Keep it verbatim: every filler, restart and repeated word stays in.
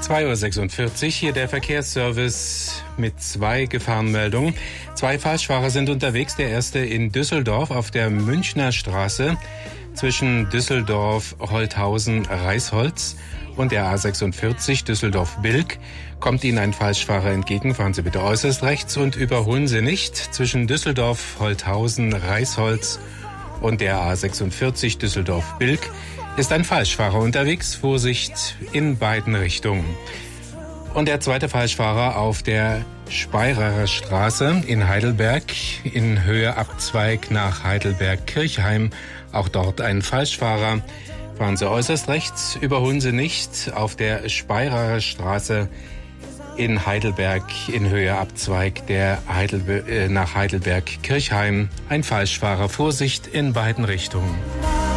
zwei Uhr sechsundvierzig, hier der Verkehrsservice mit zwei Gefahrenmeldungen. Zwei Falschfahrer sind unterwegs. Der erste in Düsseldorf auf der Münchner Straße zwischen Düsseldorf-Holthausen-Reisholz und der A sechsundvierzig Düsseldorf-Bilk. Kommt Ihnen ein Falschfahrer entgegen, fahren Sie bitte äußerst rechts und überholen Sie nicht. Zwischen Düsseldorf-Holthausen-Reisholz und der A sechsundvierzig Düsseldorf-Bilk ist ein Falschfahrer unterwegs. Vorsicht in beiden Richtungen. Und der zweite Falschfahrer auf der Speirerer Straße in Heidelberg in Höhe Abzweig nach Heidelberg-Kirchheim. Auch dort ein Falschfahrer. Fahren Sie äußerst rechts, überholen Sie nicht. Auf der Speirerer Straße in Heidelberg in Höhe Abzweig der Heidelbe- äh, nach Heidelberg-Kirchheim ein Falschfahrer. Vorsicht in beiden Richtungen.